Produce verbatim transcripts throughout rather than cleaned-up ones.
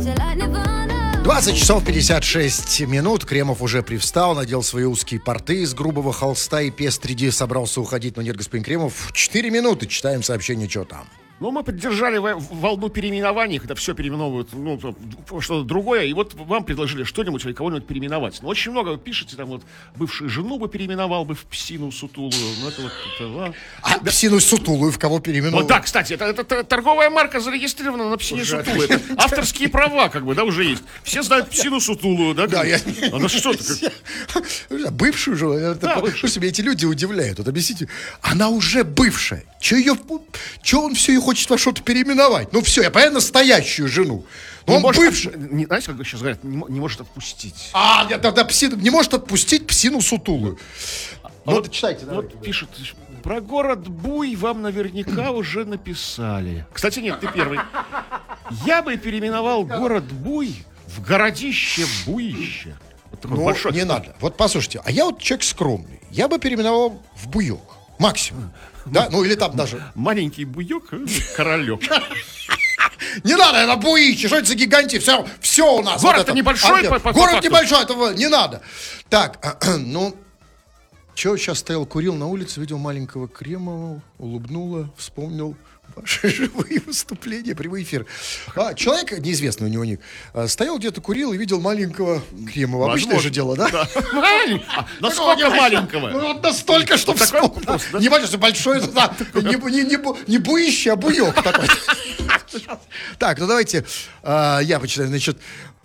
двадцать часов пятьдесят шесть минут. Кремов уже привстал, надел свои узкие порты из грубого холста и пестриди, собрался уходить. Но нет, господин Кремов, четыре минуты, читаем сообщение, что там. Ну, мы поддержали волну переименований, когда все переименовывают, ну, что-то другое, и вот вам предложили что-нибудь или кого-нибудь переименовать. Ну, очень много вы пишете, там вот, бывшую жену бы переименовал бы в псину сутулую, ну, это вот... Это, а да. Псину сутулую в кого переименовал? Вот да, кстати, это, это, это торговая марка зарегистрирована на псине сутулую. Это авторские права, как бы, да, уже есть. Все знают псину сутулую, да? Да, я... Она что-то... Бывшую же, да, что себе эти люди удивляют. Вот объясните, она уже бывшая. Че ее... Че он все ее хочет во что-то переименовать? Ну все, я понятно, настоящую жену. Но он бывший. Не, знаете, как сейчас говорят, не, не может отпустить. А, нет, да, да, псину, не может отпустить псину сутулую. А ну, вот, читайте, вот пишет, про город Буй вам наверняка уже написали. Кстати, нет, ты первый. Я бы переименовал город Буй в городище Буище. Вот ну, большой, не надо. Вот послушайте, а я вот человек скромный. Я бы переименовал в Буек. Максимум. Да, ну или там даже... Маленький буёк, королек. Не надо, это буище, что это за гигантия, все, все у нас. Город-то небольшой. Город небольшой, этого не надо. Так, ну, что сейчас стоял, курил на улице, видел маленького Кремова, улыбнула, вспомнил ваши живые выступления, прямой эфир. А, человек, неизвестный у него ник, стоял где-то, курил и видел маленького Кремова. Обычное же дело, да? Насколько маленького? Ну, настолько, что вспомнил. Не важно, что большой, не буище, а буек такой. Так, ну давайте я почитаю, значит,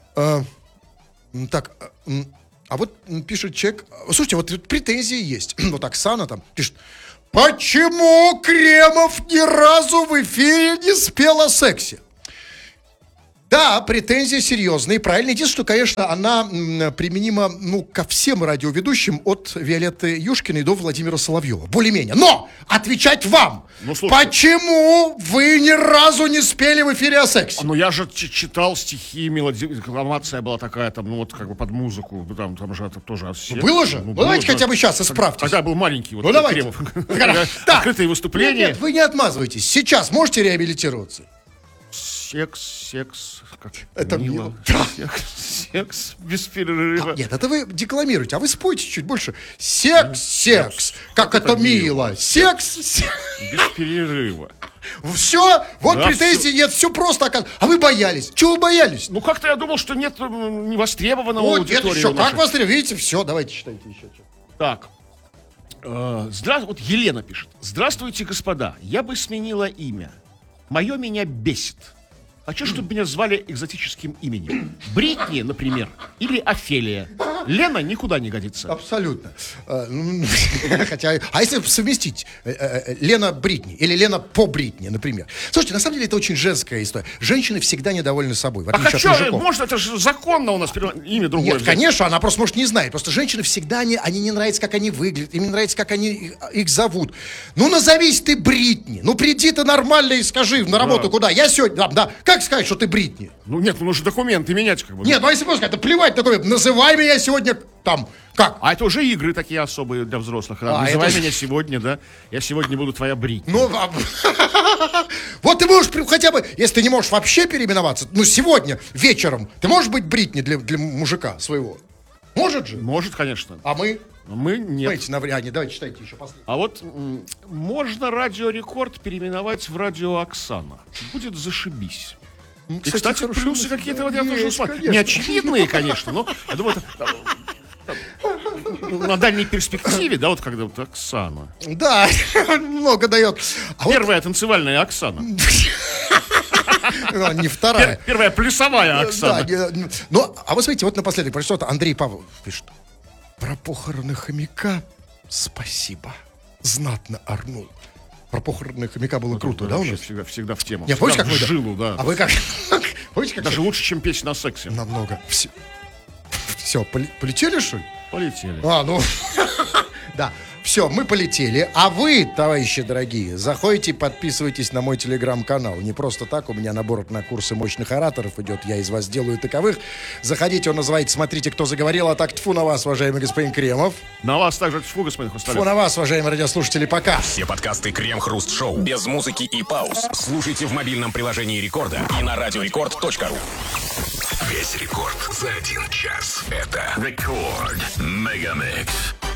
так, а вот пишет человек, слушайте, вот претензии есть, вот Оксана там пишет, почему Кремов ни разу в эфире не спел о сексе? Да, претензии серьезные, правильно. Единственное, что, конечно, она м, применима, ну, ко всем радиоведущим от Виолетты Юшкиной до Владимира Соловьева. Более-менее. Но отвечать вам. Ну, почему вы ни разу не спели в эфире о сексе? Ну, я же ч- читал стихи, мелодия, декламация была такая, там, ну, вот, как бы под музыку. Там, там же это тоже... Ну, было же? Ну, давайте же. Хотя бы сейчас исправьтесь. Когда был маленький, вот, ну, давайте. Кремов. Открытые выступления. Нет, нет, вы не отмазывайтесь. Сейчас можете реабилитироваться? Секс, секс, как это мило. Да. Секс, секс без перерыва. А, нет, это вы декламируете, а вы спойте чуть больше. Секс, секс, как, как это, это мило. мило. Секс, секс. Без перерыва. Все, вот да, претензий все. нет, все просто. А вы боялись. Чего вы боялись? Ну, как-то я думал, что нет невостребованного вот, аудитории. Нет, еще, как востребовано? Видите, все, давайте читайте еще. Так. Э, здра... Вот Елена пишет. Здравствуйте, господа. Я бы сменила имя. Мое меня бесит. Хочу, чтобы меня звали экзотическим именем. Бритни, например, или Офелия. Лена никуда не годится. Абсолютно. Хотя, а если совместить Лена Бритни или Лена по Бритни, например. Слушайте, на самом деле это очень женская история. Женщины всегда недовольны собой. В а что, можно, это же законно у нас имя другое. Нет, конечно, она просто, может, не знает. Просто женщины всегда, они, они не нравятся, как они выглядят. Им не нравится, как они их зовут. Ну, назовись ты Бритни. Ну, приди ты нормально и скажи на работу да. Куда. Я сегодня, да, да. Как сказать, что ты Бритни? Ну, нет, ну, нужно документы менять, как бы. Нет, ну, а если просто сказать, да плевать документ. Называй меня сегодня там, как? А это уже игры такие особые для взрослых. А, называй это... меня сегодня, да. Я сегодня буду твоя Бритни. Ну, вот ты можешь хотя бы, если ты не можешь вообще переименоваться, ну, сегодня вечером, ты можешь быть Бритни для, для мужика своего? Может же? Может, конечно. А мы? Мы нет. Знаете, на варианте, давайте читайте еще последний. А вот м- можно Радио Рекорд переименовать в Радио Оксана. Будет зашибись. Ну, и, кстати, кстати плюсы какие-то вот я тоже смотрю. Не очевидные, конечно, но я думаю, это, на дальней перспективе, да, вот когда вот Оксана. Да, много дает. А Первая вот... танцевальная Оксана. Не вторая. Первая плясовая Оксана. Да, ну, а вы смотрите, вот напоследок, про что-то Андрей Павлов пишет. Про похороны хомяка спасибо. Знатно орнул. Про похороны хомяка было ну, круто, да, у нас? Всегда, всегда в тему. Не, помните, как в вы... жилу, да. А вы как... помните, как... Даже лучше, чем песня на сексе. Намного. Все, Все поли... полетели, что ли? Полетели. А, ну... да. Все. все, мы полетели. А вы, товарищи дорогие, заходите, подписывайтесь на мой телеграм-канал. Не просто так, у меня набор на курсы мощных ораторов идет. Я из вас делаю таковых. Заходите, он называется «Смотрите, кто заговорил». А так, тьфу на вас, уважаемый господин Кремов. На вас также тьфу, господин Хрусталев. Тьфу на вас, уважаемые радиослушатели, пока. Все подкасты «Крем-Хруст-Шоу» без музыки и пауз слушайте в мобильном приложении Рекорда и на радиорекорд точка ру. Весь рекорд за один час. Это Рекорд Мегамикс.